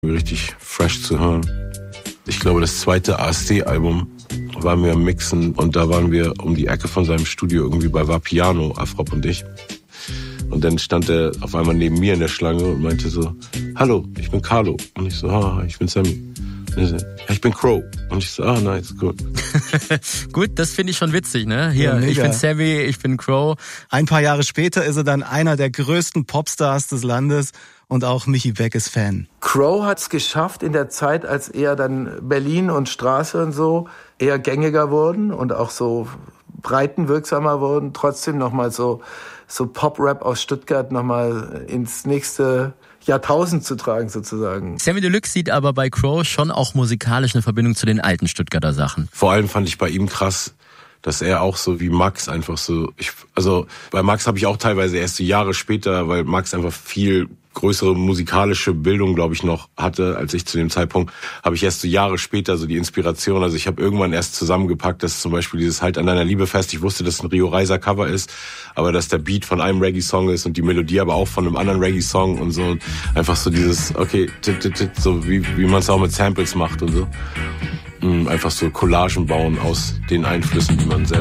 Richtig fresh zu hören. Ich glaube, das zweite ASD-Album waren wir am Mixen und da waren wir um die Ecke von seinem Studio irgendwie bei Vapiano, Afrop und ich. Und dann stand er auf einmal neben mir in der Schlange und meinte so, hallo, ich bin Carlo. Und ich so, ich bin Sammy. Und so, ja, ich bin Crow. Und ich so, nice, gut. Gut, das finde ich schon witzig, ne? Hier, ja, ich bin Sammy, ich bin Crow. Ein paar Jahre später ist er dann einer der größten Popstars des Landes und auch Michi Beck ist Fan. Crow hat's geschafft in der Zeit, als eher dann Berlin und Straße und so eher gängiger wurden und auch so breitenwirksamer wurden, trotzdem nochmal so Pop-Rap aus Stuttgart nochmal ins nächste Jahrtausend zu tragen sozusagen. Samy Deluxe sieht aber bei Crow schon auch musikalisch eine Verbindung zu den alten Stuttgarter Sachen. Vor allem fand ich bei ihm krass, dass er auch so wie Max einfach so, bei Max habe ich auch teilweise erst so Jahre später, weil Max einfach viel größere musikalische Bildung, glaube ich, noch hatte, als ich zu dem Zeitpunkt, habe ich erst so Jahre später so die Inspiration, also ich habe irgendwann erst zusammengepackt, dass zum Beispiel dieses Halt an deiner Liebe fest, ich wusste, dass es ein Rio Reiser Cover ist, aber dass der Beat von einem Reggae-Song ist und die Melodie aber auch von einem anderen Reggae-Song und so, und einfach so dieses, okay, so wie man es auch mit Samples macht und so. Einfach so Collagen bauen aus den Einflüssen, die man selbst